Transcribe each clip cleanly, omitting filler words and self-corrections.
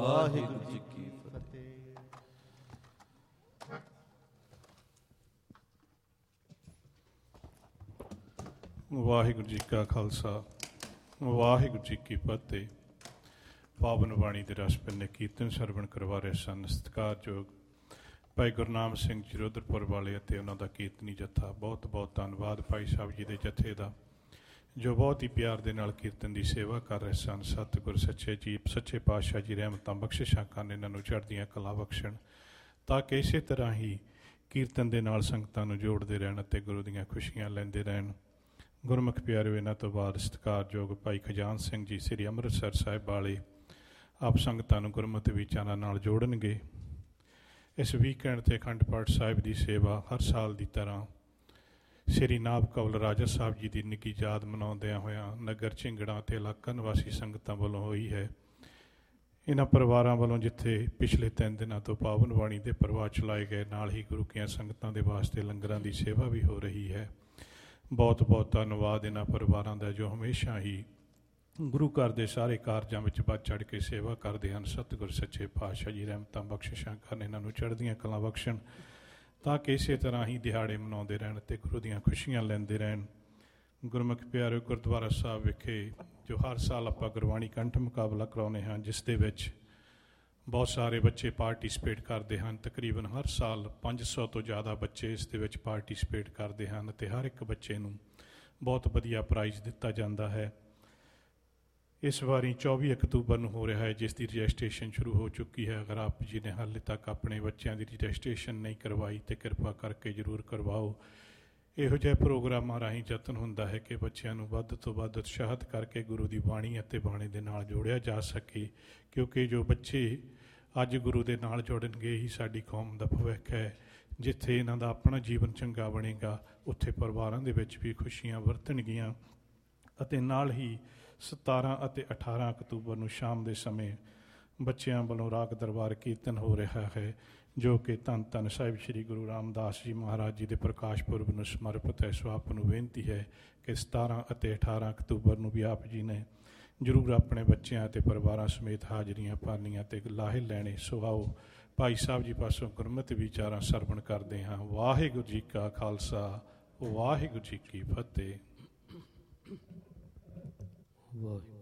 ਵਾਹਿਗੁਰੂ ਜੀ ਕੀ ਫਤਿਹ। ਵਾਹਿਗੁਰੂ ਜੀ ਕਾ ਖਾਲਸਾ, ਵਾਹਿਗੁਰੂ ਜੀ ਕੀ ਫਤਿਹ। ਪਾਵਨ ਬਾਣੀ ਦੇ ਰਸ ਪੰਨੇ ਕੀਰਤਨ ਸਰਵਣ ਕਰਵਾ ਰਹੇ ਸਨ ਸਤਿਕਾਰਯੋਗ ਭਾਈ ਗੁਰਨਾਮ ਸਿੰਘ ਜੀ ਰੁਦਰਪੁਰ ਵਾਲੇ ਅਤੇ ਉਹਨਾਂ ਦਾ ਕੀਰਤਨੀ ਜੱਥਾ। ਬਹੁਤ ਬਹੁਤ ਧੰਨਵਾਦ ਭਾਈ ਸਾਹਿਬ ਜੀ ਦੇ ਜੱਥੇ ਦਾ, ਜੋ ਬਹੁਤ ਹੀ ਪਿਆਰ ਦੇ ਨਾਲ ਕੀਰਤਨ ਦੀ ਸੇਵਾ ਕਰ ਰਹੇ ਸਨ। ਸਤਿਗੁਰ ਸੱਚੇ ਪਾਤਸ਼ਾਹ ਜੀ ਰਹਿਮਤਾਂ ਬਖਸ਼ਿਸ਼ਾਂ ਕਰਨ, ਇਹਨਾਂ ਨੂੰ ਚੜ੍ਹਦੀਆਂ ਕਲਾ ਬਖਸ਼ਣ, ਤਾਂ ਕਿ ਇਸੇ ਤਰ੍ਹਾਂ ਹੀ ਕੀਰਤਨ ਦੇ ਨਾਲ ਸੰਗਤਾਂ ਨੂੰ ਜੋੜਦੇ ਰਹਿਣ ਅਤੇ ਗੁਰੂ ਦੀਆਂ ਖੁਸ਼ੀਆਂ ਲੈਂਦੇ ਰਹਿਣ। ਗੁਰਮੁਖ ਪਿਆਰਿਓ, ਇਹਨਾਂ ਤੋਂ ਬਾਅਦ ਸਤਿਕਾਰਯੋਗ ਭਾਈ ਖਜਾਨ ਸਿੰਘ ਜੀ ਸ੍ਰੀ ਅੰਮ੍ਰਿਤਸਰ ਸਾਹਿਬ ਵਾਲੇ ਆਪ ਸੰਗਤਾਂ ਨੂੰ ਗੁਰਮਤਿ ਵਿਚਾਰਾਂ ਨਾਲ ਜੋੜਨਗੇ। ਇਸ ਵੀਕਐਂਡ 'ਤੇ ਅਖੰਡ ਪਾਠ ਸਾਹਿਬ ਦੀ ਸੇਵਾ ਹਰ ਸਾਲ ਦੀ ਤਰ੍ਹਾਂ ਸ੍ਰੀ ਨਾਭ ਕਵਲ ਰਾਜਾ ਸਾਹਿਬ ਜੀ ਦੀ ਨਿੱਕੀ ਯਾਦ ਮਨਾਉਂਦਿਆਂ ਹੋਇਆਂ ਨਗਰ ਝਿੰਗੜਾਂ ਅਤੇ ਇਲਾਕਾ ਨਿਵਾਸੀ ਸੰਗਤਾਂ ਵੱਲੋਂ ਹੋਈ ਹੈ। ਇਹਨਾਂ ਪਰਿਵਾਰਾਂ ਵੱਲੋਂ ਜਿੱਥੇ ਪਿਛਲੇ 3 ਦਿਨਾਂ ਤੋਂ ਪਾਵਨ ਬਾਣੀ ਦੇ ਪ੍ਰਵਾਹ ਚਲਾਏ ਗਏ, ਨਾਲ ਹੀ ਗੁਰੂ ਕੀਆਂ ਸੰਗਤਾਂ ਦੇ ਵਾਸਤੇ ਲੰਗਰਾਂ ਦੀ ਸੇਵਾ ਵੀ ਹੋ ਰਹੀ ਹੈ। ਬਹੁਤ ਬਹੁਤ ਧੰਨਵਾਦ ਇਹਨਾਂ ਪਰਿਵਾਰਾਂ ਦਾ, ਜੋ ਹਮੇਸ਼ਾ ਹੀ ਗੁਰੂ ਘਰ ਦੇ ਸਾਰੇ ਕਾਰਜਾਂ ਵਿੱਚ ਵੱਧ ਚੜ੍ਹ ਕੇ ਸੇਵਾ ਕਰਦੇ ਹਨ। ਸਤਿਗੁਰ ਸੱਚੇ ਪਾਤਸ਼ਾਹ ਜੀ ਰਹਿਮਤਾਂ ਬਖਸ਼ਿਸ਼ਾਂ ਕਰਨ, ਇਹਨਾਂ ਨੂੰ ਚੜ੍ਹਦੀਆਂ ਕਲਾਂ ਬਖਸ਼ਣ, ਤਾਂ ਕਿ ਇਸੇ ਤਰ੍ਹਾਂ ਹੀ ਦਿਹਾੜੇ ਮਨਾਉਂਦੇ ਰਹਿਣ ਅਤੇ ਗੁਰੂ ਦੀਆਂ ਖੁਸ਼ੀਆਂ ਲੈਂਦੇ ਰਹਿਣ। ਗੁਰਮੁਖ ਪਿਆਰਿਓ, ਗੁਰਦੁਆਰਾ ਸਾਹਿਬ ਵਿਖੇ ਜੋ ਹਰ ਸਾਲ ਆਪਾਂ ਗੁਰਬਾਣੀ ਕੰਠ ਮੁਕਾਬਲਾ ਕਰਾਉਂਦੇ ਹਾਂ, ਜਿਸ ਦੇ ਵਿੱਚ ਬਹੁਤ ਸਾਰੇ ਬੱਚੇ ਪਾਰਟੀਸਪੇਟ ਕਰਦੇ ਹਨ। ਤਕਰੀਬਨ ਹਰ ਸਾਲ 500 ਤੋਂ ਜ਼ਿਆਦਾ ਬੱਚੇ ਇਸ ਦੇ ਵਿੱਚ ਪਾਰਟੀਸਪੇਟ ਕਰਦੇ ਹਨ ਅਤੇ ਹਰ ਇੱਕ ਬੱਚੇ ਨੂੰ ਬਹੁਤ ਵਧੀਆ ਪ੍ਰਾਈਜ਼ ਦਿੱਤਾ ਜਾਂਦਾ ਹੈ। ਇਸ ਵਾਰੀ 24 ਅਕਤੂਬਰ ਨੂੰ ਹੋ ਰਿਹਾ ਹੈ, ਜਿਸ ਦੀ ਰਜਿਸਟ੍ਰੇਸ਼ਨ ਸ਼ੁਰੂ ਹੋ ਚੁੱਕੀ ਹੈ। ਅਗਰ ਆਪ ਜੀ ਨੇ ਹਾਲੇ ਤੱਕ ਆਪਣੇ ਬੱਚਿਆਂ ਦੀ ਰਜਿਸਟ੍ਰੇਸ਼ਨ ਨਹੀਂ ਕਰਵਾਈ ਤਾਂ ਕਿਰਪਾ ਕਰਕੇ ਜ਼ਰੂਰ ਕਰਵਾਓ। ਇਹੋ ਜਿਹੇ ਪ੍ਰੋਗਰਾਮਾਂ ਰਾਹੀਂ ਯਤਨ ਹੁੰਦਾ ਹੈ ਕਿ ਬੱਚਿਆਂ ਨੂੰ ਵੱਧ ਤੋਂ ਵੱਧ ਉਤਸ਼ਾਹਿਤ ਕਰਕੇ ਗੁਰੂ ਦੀ ਬਾਣੀ ਅਤੇ ਬਾਣੀ ਦੇ ਨਾਲ ਜੋੜਿਆ ਜਾ ਸਕੇ, ਕਿਉਂਕਿ ਜੋ ਬੱਚੇ ਅੱਜ ਗੁਰੂ ਦੇ ਨਾਲ ਜੁੜਨਗੇ ਹੀ ਸਾਡੀ ਕੌਮ ਦਾ ਭਵਿੱਖ ਹੈ। ਜਿੱਥੇ ਇਹਨਾਂ ਦਾ ਆਪਣਾ ਜੀਵਨ ਚੰਗਾ ਬਣੇਗਾ, ਉੱਥੇ ਪਰਿਵਾਰਾਂ ਦੇ ਵਿੱਚ ਵੀ ਖੁਸ਼ੀਆਂ ਵਰਤਣਗੀਆਂ। ਅਤੇ ਨਾਲ ਹੀ 17 ਅਤੇ 18 ਅਕਤੂਬਰ ਨੂੰ ਸ਼ਾਮ ਦੇ ਸਮੇਂ ਬੱਚਿਆਂ ਵੱਲੋਂ ਰਾਗ ਦਰਬਾਰ ਕੀਰਤਨ ਹੋ ਰਿਹਾ ਹੈ, ਜੋ ਕਿ ਧੰਨ ਧੰਨ ਸਾਹਿਬ ਸ਼੍ਰੀ ਗੁਰੂ ਰਾਮਦਾਸ ਜੀ ਮਹਾਰਾਜ ਜੀ ਦੇ ਪ੍ਰਕਾਸ਼ ਪੁਰਬ ਨੂੰ ਸਮਰਪਿਤ ਹੈ। ਸੋ ਆਪ ਨੂੰ ਬੇਨਤੀ ਹੈ ਕਿ 17 ਅਤੇ 18 ਅਕਤੂਬਰ ਨੂੰ ਵੀ ਆਪ ਜੀ ਨੇ ਜ਼ਰੂਰ ਆਪਣੇ ਬੱਚਿਆਂ ਅਤੇ ਪਰਿਵਾਰਾਂ ਸਮੇਤ ਹਾਜ਼ਰੀਆਂ ਭਰਨੀਆਂ ਅਤੇ ਲਾਹੇ ਲੈਣੇ। ਸੋ ਆਓ ਭਾਈ ਸਾਹਿਬ ਜੀ ਪਾਸੋਂ ਗੁਰਮਤਿ ਵਿਚਾਰਾਂ ਸਰਵਣ ਕਰਦੇ ਹਾਂ। ਵਾਹਿਗੁਰੂ ਜੀ ਕਾ ਖਾਲਸਾ, ਵਾਹਿਗੁਰੂ ਜੀ ਕੀ ਫਤਿਹ। ਵਾਹਿਗੁਰੂ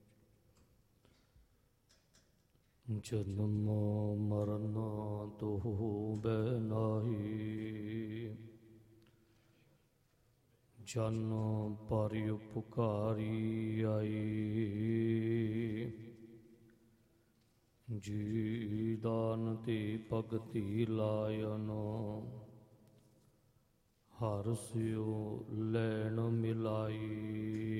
ਜੀ। ਜਨਮ ਮਰਨ ਦੁਹ ਬੈਨਾਹੀ, ਜਨ ਪਰ ਉਪਕਾਰੀ ਆਈ। ਜੀ ਦਾਨ ਦੀ ਭਗਤੀ ਲਾਇਨ, ਹਰ ਸਿਉ ਲੈਣ ਮਿਲਾਈ।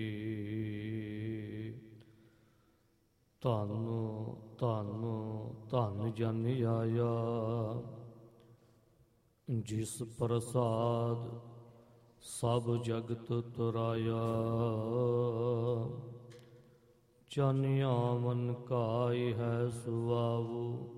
ਧੰਨ ਧੰਨ ਧੰਨ ਜਨ ਆਇਆ, ਜਿਸ ਪ੍ਰਸਾਦ ਸਭ ਜਗਤ ਤੁਰਾਇਆ। ਜਨ ਆਵਨ ਕਾਇ ਹੈ ਸੁਆਵੋ,